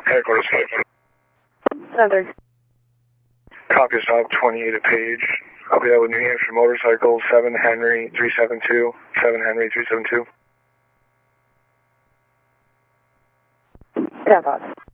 Headquarters 5. Southern. Copy stop 28 at Page. I'll be out with New Hampshire Motorcycle 7 Henry 372. 7 Henry 372. Step up.